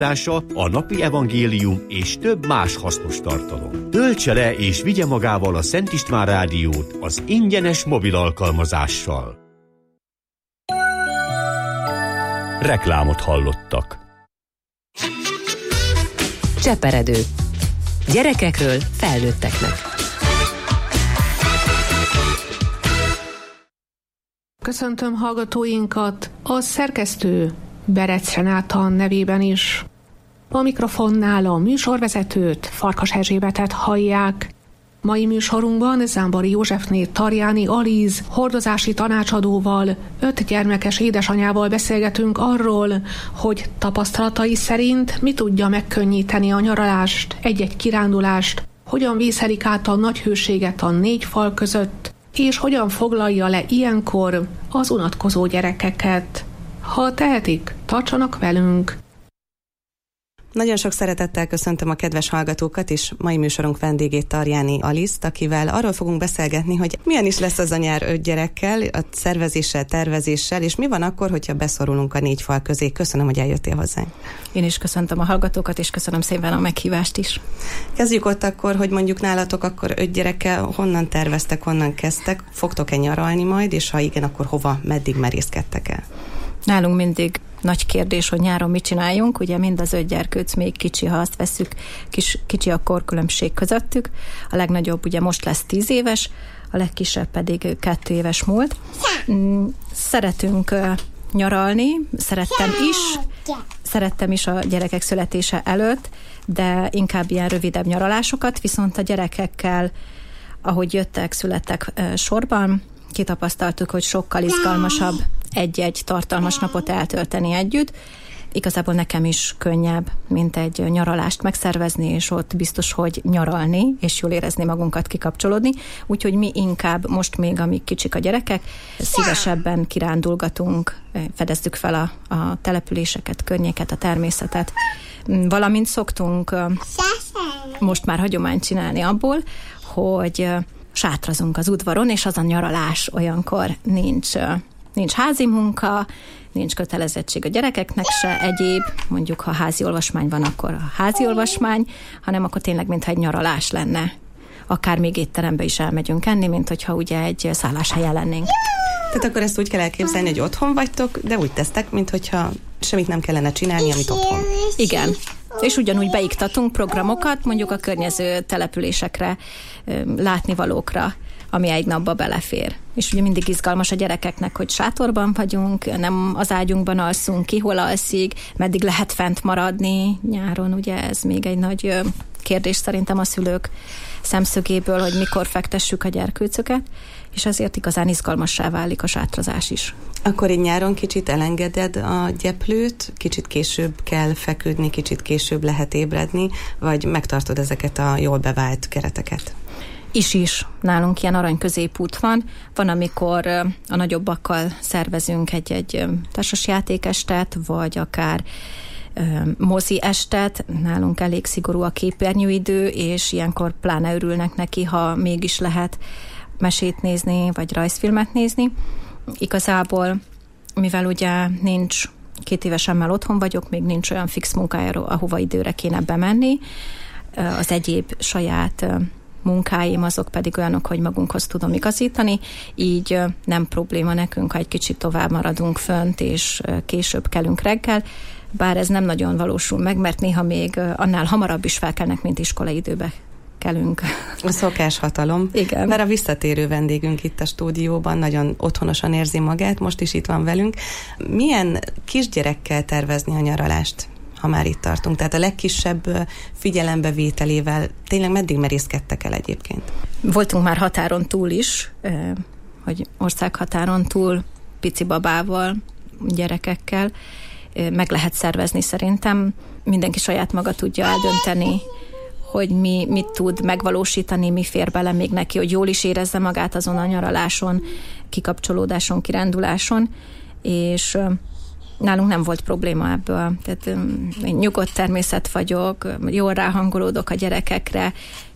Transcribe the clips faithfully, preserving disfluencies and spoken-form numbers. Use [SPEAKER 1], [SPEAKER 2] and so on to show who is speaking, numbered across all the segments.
[SPEAKER 1] a napi evangélium és több más hasznos tartalom. Töltse le és vigye magával a Szent István Rádiót az ingyenes mobil alkalmazással. Reklámot hallottak.
[SPEAKER 2] Cseperedő. Gyerekekről felnőtteknek.
[SPEAKER 3] Köszöntöm hallgatóinkat a szerkesztő Berec Renáta nevében is. A mikrofonnál a műsorvezetőt, Farkas Erzsébetet hallják. Mai műsorunkban Zámbori Józsefné Tarjáni Alíz hordozási tanácsadóval, öt gyermekes édesanyával beszélgetünk arról, hogy tapasztalatai szerint mi tudja megkönnyíteni a nyaralást, egy-egy kirándulást, hogyan vészelik át a nagy hőséget a négy fal között, és hogyan foglalja le ilyenkor az unatkozó gyerekeket. Ha tehetik, tartsanak velünk!
[SPEAKER 4] Nagyon sok szeretettel köszöntöm a kedves hallgatókat, és mai műsorunk vendégét Tarjáni Alizt, akivel arról fogunk beszélgetni, hogy milyen is lesz az a nyár öt gyerekkel, a szervezéssel, tervezéssel, és mi van akkor, hogyha beszorulunk a négy fal közé. Köszönöm, hogy eljöttél hozzánk.
[SPEAKER 5] Én is köszöntöm a hallgatókat, és köszönöm szépen a meghívást is.
[SPEAKER 4] Kezdjük ott akkor, hogy mondjuk nálatok akkor öt gyerekkel honnan terveztek, honnan kezdtek, fogtok-e nyaralni majd, és ha igen, akkor hova, meddig merészkedtek el?
[SPEAKER 5] Nálunk mindig nagy kérdés, hogy nyáron mit csináljunk, ugye mind az öt gyerkőc még kicsi, ha azt vesszük, kis, kicsi a korkülönbség közöttük. A legnagyobb ugye most lesz tíz éves, a legkisebb pedig kettő éves múlt. Szeretünk nyaralni, szerettem is, szerettem is a gyerekek születése előtt, de inkább ilyen rövidebb nyaralásokat, viszont a gyerekekkel, ahogy jöttek, születtek sorban, kitapasztaltuk, hogy sokkal izgalmasabb egy-egy tartalmas napot eltölteni együtt. Igazából nekem is könnyebb, mint egy nyaralást megszervezni, és ott biztos, hogy nyaralni, és jól érezni magunkat, kikapcsolódni. Úgyhogy mi inkább most még, amíg kicsik a gyerekek, szívesebben kirándulgatunk, fedezzük fel a, a településeket, környéket, a természetet. Valamint szoktunk most már hagyományt csinálni abból, hogy sátrazunk az udvaron, és az a nyaralás olyankor nincs, nincs házi munka, nincs kötelezettség a gyerekeknek se, egyéb, mondjuk ha házi olvasmány van, akkor a házi olvasmány, hanem akkor tényleg mintha egy nyaralás lenne. Akár még étterembe is elmegyünk enni, mint hogyha ugye egy szálláshelyen lennénk.
[SPEAKER 4] Tehát akkor ezt úgy kell elképzelni, hogy otthon vagytok, de úgy tesztek, mint hogyha semmit nem kellene csinálni, amit otthon.
[SPEAKER 5] Igen. És ugyanúgy beiktatunk programokat, mondjuk a környező településekre, látnivalókra, ami egy napba belefér. És ugye mindig izgalmas a gyerekeknek, hogy sátorban vagyunk, nem az ágyunkban alszunk, ki hol alszik, meddig lehet fent maradni nyáron, ugye ez még egy nagy kérdés szerintem a szülők szemszögéből, hogy mikor fektessük a gyerkőcöket, és ezért igazán izgalmassá válik a sátrazás is.
[SPEAKER 4] Akkor így nyáron kicsit elengeded a gyeplőt, kicsit később kell feküdni, kicsit később lehet ébredni, vagy megtartod ezeket a jól bevált kereteket?
[SPEAKER 5] Is-is. Nálunk ilyen arany középút van. Van, amikor a nagyobbakkal szervezünk egy-egy társasjátékestet, vagy akár mozi estet. Nálunk elég szigorú a képernyőidő, és ilyenkor pláne örülnek neki, ha mégis lehet mesét nézni, vagy rajzfilmet nézni. Igazából, mivel ugye nincs, két évesemmel otthon vagyok, még nincs olyan fix munkájáról, ahova időre kéne bemenni. Az egyéb saját munkáim azok pedig olyanok, hogy magunkhoz tudom igazítani, így nem probléma nekünk, ha egy kicsit tovább maradunk fönt, és később kelünk reggel, bár ez nem nagyon valósul meg, mert néha még annál hamarabb is felkelnek, mint iskolai időbe kelünk.
[SPEAKER 4] A szokáshatalom.
[SPEAKER 5] Igen.
[SPEAKER 4] Mert a visszatérő vendégünk itt a stúdióban nagyon otthonosan érzi magát, most is itt van velünk. Milyen kisgyerekkel tervezni a nyaralást, ha már itt tartunk? Tehát a legkisebb figyelembevételével tényleg meddig merészkedtek el egyébként?
[SPEAKER 5] Voltunk már határon túl is, hogy országhatáron túl, pici babával, gyerekekkel, meg lehet szervezni szerintem. Mindenki saját maga tudja eldönteni, hogy mi mit tud megvalósítani, mi fér bele még neki, hogy jól is érezze magát azon a nyaraláson, kikapcsolódáson, kiránduláson, és nálunk nem volt probléma ebből. Tehát én nyugodt természet vagyok, jól ráhangolódok a gyerekekre,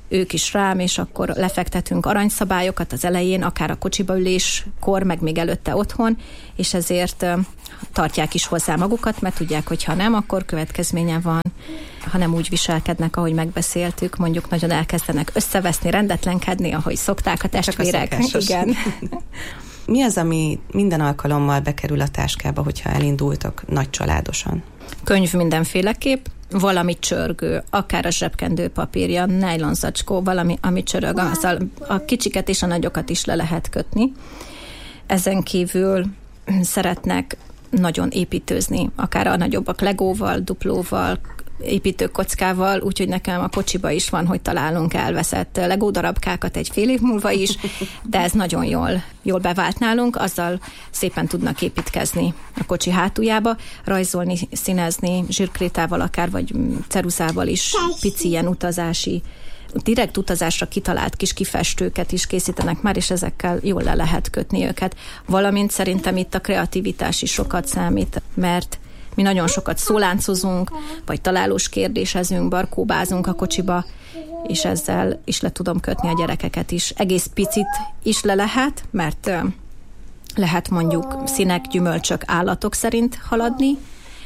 [SPEAKER 5] ők is rám, és akkor lefektetünk aranyszabályokat az elején, akár a kocsiba üléskor, meg még előtte otthon, és ezért tartják is hozzá magukat, mert tudják, hogy ha nem, akkor következménye van. Ha nem úgy viselkednek, ahogy megbeszéltük, mondjuk nagyon elkezdenek összeveszni, rendetlenkedni, ahogy szokták a testvérek. Igen.
[SPEAKER 4] Mi az, ami minden alkalommal bekerül a táskába, hogyha elindultok nagy családosan?
[SPEAKER 5] Könyv mindenféleképp, valami csörgő, akár a zsebkendő papírja, nájlonzacskó, valami, ami csörög, azzal a kicsiket és a nagyokat is le lehet kötni. Ezen kívül szeretnek nagyon építőzni, akár a nagyobbak legóval, duplóval, építőkockával, úgyhogy nekem a kocsiba is van, hogy találunk elveszett legó darabkákat egy fél év múlva is, de ez nagyon jól, jól bevált nálunk, azzal szépen tudnak építkezni a kocsi hátuljába, rajzolni, színezni, zsírkrétával akár, vagy ceruzával is pici ilyen utazási, direkt utazásra kitalált kis kifestőket is készítenek már, és ezekkel jól le lehet kötni őket. Valamint szerintem itt a kreativitás is sokat számít, mert mi nagyon sokat szóláncozunk, vagy találós kérdésezünk, barkóbázunk a kocsiba, és ezzel is le tudom kötni a gyerekeket is. Egész picit is le lehet, mert lehet mondjuk színek, gyümölcsök, állatok szerint haladni,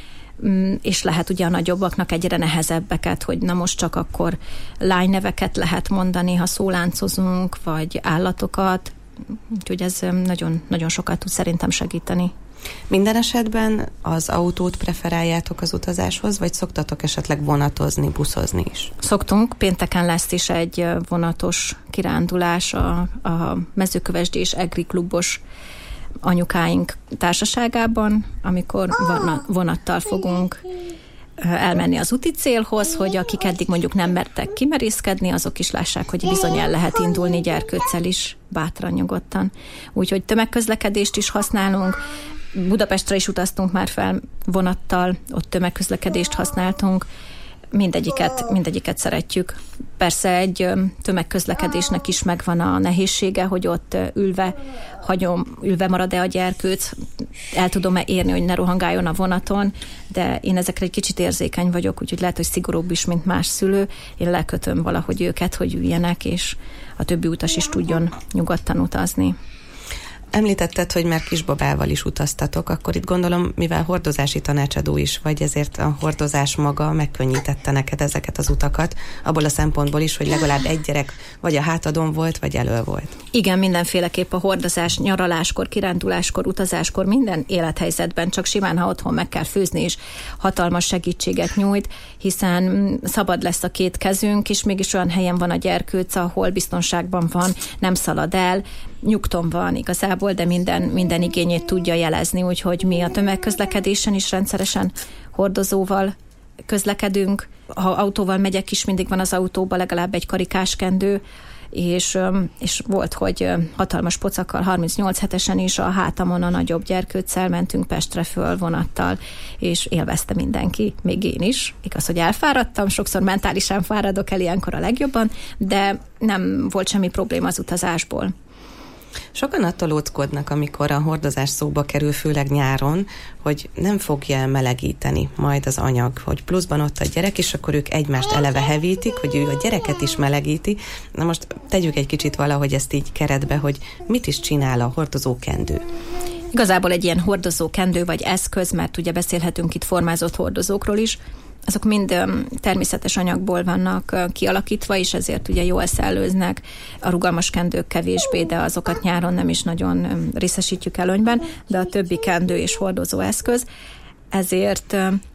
[SPEAKER 5] és lehet ugye a nagyobbaknak egyre nehezebbeket, hogy na most csak akkor lányneveket lehet mondani, ha szóláncozunk, vagy állatokat, úgyhogy ez nagyon, nagyon sokat tud szerintem segíteni.
[SPEAKER 4] Minden esetben az autót preferáljátok az utazáshoz, vagy szoktatok esetleg vonatozni, buszozni is?
[SPEAKER 5] Szoktunk, pénteken lesz is egy vonatos kirándulás a, a Mezőkövesdés Egri klubos anyukáink társaságában, amikor vonattal fogunk elmenni az úti célhoz, hogy akik eddig mondjuk nem mertek kimerészkedni, azok is lássák, hogy bizony el lehet indulni gyerkőccel is, bátran, nyugodtan. Úgyhogy tömegközlekedést is használunk, Budapestre is utaztunk már fel vonattal, ott tömegközlekedést használtunk, mindegyiket, mindegyiket szeretjük. Persze egy tömegközlekedésnek is megvan a nehézsége, hogy ott ülve hagyom, ülve marad-e a gyerkőc, el tudom-e érni, hogy ne rohangáljon a vonaton, de én ezekre egy kicsit érzékeny vagyok, úgyhogy lehet, hogy szigorúbb is, mint más szülő. Én lekötöm valahogy őket, hogy üljenek, és a többi utas is tudjon nyugodtan utazni.
[SPEAKER 4] Említetted, hogy már kisbabával is utaztatok, akkor itt gondolom, mivel hordozási tanácsadó is vagy, ezért a hordozás maga megkönnyítette neked ezeket az utakat, abból a szempontból is, hogy legalább egy gyerek vagy a hátadon volt, vagy elől volt.
[SPEAKER 5] Igen, mindenféleképp a hordozás, nyaraláskor, kiránduláskor, utazáskor, minden élethelyzetben, csak simán, ha otthon meg kell főzni, és hatalmas segítséget nyújt, hiszen szabad lesz a két kezünk, és mégis olyan helyen van a gyerkőc, ahol biztonságban van, nem szalad el, nyugton van igazából, de minden, minden igényét tudja jelezni, úgyhogy mi a tömegközlekedésen is rendszeresen hordozóval közlekedünk. Ha autóval megyek is, mindig van az autóban legalább egy karikáskendő, és, és volt, hogy hatalmas pocakkal, harmincnyolc hetesen is a hátamon a nagyobb gyerkőccel mentünk Pestre föl vonattal, és élvezte mindenki, még én is. Igaz, hogy elfáradtam, sokszor mentálisan fáradok el ilyenkor a legjobban, de nem volt semmi probléma az utazásból.
[SPEAKER 4] Sokan attól óckodnak, amikor a hordozás szóba kerül, főleg nyáron, hogy nem fogja elmelegíteni majd az anyag, hogy pluszban ott a gyerek, és akkor ők egymást eleve hevítik, hogy ő a gyereket is melegíti. Na most tegyük egy kicsit valahogy ezt így keretbe, hogy mit is csinál a hordozókendő.
[SPEAKER 5] Igazából egy ilyen hordozókendő vagy eszköz, mert ugye beszélhetünk itt formázott hordozókról is, azok mind természetes anyagból vannak kialakítva, és ezért ugye jól szellőznek. A rugalmas kendők kevésbé, de azokat nyáron nem is nagyon részesítjük előnyben, de a többi kendő és hordozó eszköz, ezért,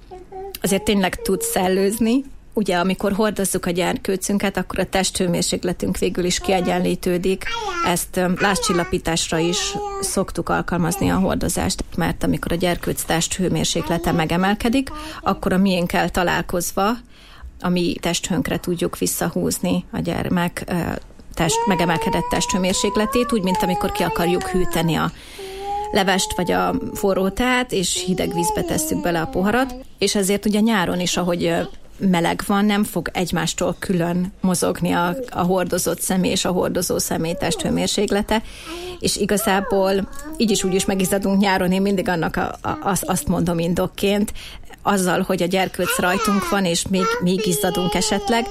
[SPEAKER 5] ezért tényleg tud szellőzni. Ugye, amikor hordozzuk a gyerkőcünket, akkor a testhőmérsékletünk végül is kiegyenlítődik. Ezt lázcsillapításra is szoktuk alkalmazni a hordozást, mert amikor a gyerkőc testhőmérséklete megemelkedik, akkor a miénkkel találkozva a mi testhőnkre tudjuk visszahúzni a gyermek test, megemelkedett testhőmérsékletét, úgy, mint amikor ki akarjuk hűteni a levest vagy a forró teát, és hideg vízbe tesszük bele a poharat, és ezért ugye nyáron is, ahogy meleg van, nem fog egymástól külön mozogni a, a hordozott személy és a hordozó személy testhőmérséklete, és igazából így is úgy is megizzadunk nyáron, én mindig annak a, a, azt mondom indokként, azzal, hogy a gyerkőc rajtunk van, és még, még izzadunk esetleg,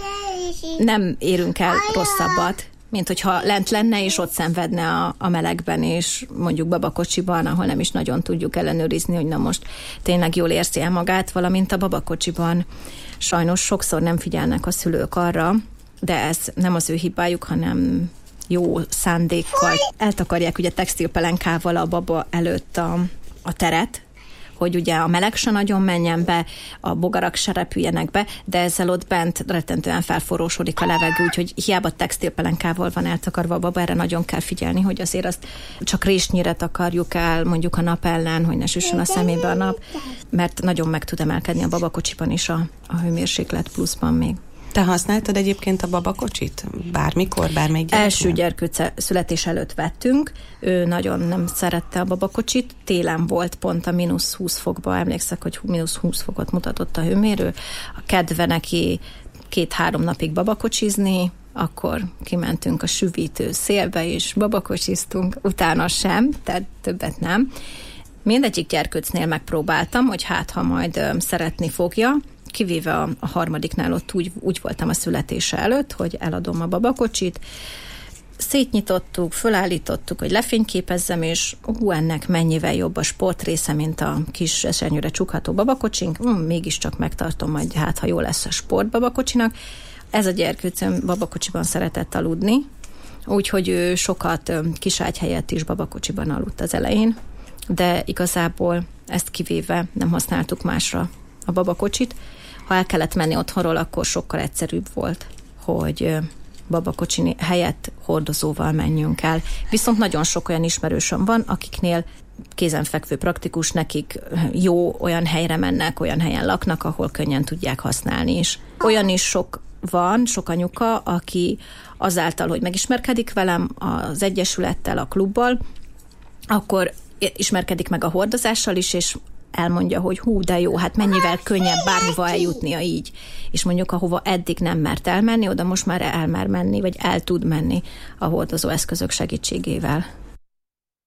[SPEAKER 5] nem érünk el rosszabbat, mint hogyha lent lenne, és ott szenvedne a, a melegben, és mondjuk babakocsiban, ahol nem is nagyon tudjuk ellenőrizni, hogy na most tényleg jól érzi el magát, valamint a babakocsiban. Sajnos sokszor nem figyelnek a szülők arra, de ez nem az ő hibájuk, hanem jó szándékkal eltakarják ugye textilpelenkával a baba előtt a, a teret, hogy ugye a meleg se nagyon menjen be, a bogarak se repüljenek be, de ezzel ott bent rettentően felforrósodik a levegő, úgyhogy hiába textilpelenkával van eltakarva a baba, erre nagyon kell figyelni, hogy azért azt csak résnyire takarjuk el, mondjuk a nap ellen, hogy ne süssön a szemébe a nap, mert nagyon meg tud emelkedni a babakocsiban is a, a hőmérséklet pluszban még.
[SPEAKER 4] Te használtad egyébként a babakocsit? Bármikor, bármelyik gyereknél?
[SPEAKER 5] Első gyerkőc születés előtt vettünk, ő nagyon nem szerette a babakocsit, télen volt pont a mínusz húsz fokba, emlékszek, hogy mínusz húsz fokot mutatott a hőmérő, a kedve neki két-három napig babakocsizni, akkor kimentünk a süvítő szélbe, és babakocsiztunk, utána sem, tehát többet nem. Mindegyik gyerkőcnél megpróbáltam, hogy hát, ha majd ö, szeretni fogja, kivéve a, a harmadiknál ott úgy, úgy voltam a születése előtt, hogy eladom a babakocsit, szétnyitottuk, fölállítottuk, hogy lefényképezzem, és hú, ennek mennyivel jobb a sport része, mint a kis esernyőre csukható babakocsink, hm, mégiscsak megtartom majd, hát ha jó lesz a sport babakocsinak. Ez a gyerkőcöm babakocsiban szeretett aludni, úgyhogy ő sokat kiságy helyett is babakocsiban aludt az elején, de igazából ezt kivéve nem használtuk másra a babakocsit. Ha el kellett menni otthonról, akkor sokkal egyszerűbb volt, hogy babakocsi helyett hordozóval menjünk el. Viszont nagyon sok olyan ismerősöm van, akiknél kézenfekvő praktikus, nekik jó, olyan helyre mennek, olyan helyen laknak, ahol könnyen tudják használni is. Olyan is sok van, sok anyuka, aki azáltal, hogy megismerkedik velem az egyesülettel, a klubbal, akkor ismerkedik meg a hordozással is, és elmondja, hogy hú, de jó, hát mennyivel könnyebb bárhova eljutnia így. És mondjuk, ahova eddig nem mert elmenni, oda most már elmer menni, vagy el tud menni a hordozó eszközök segítségével.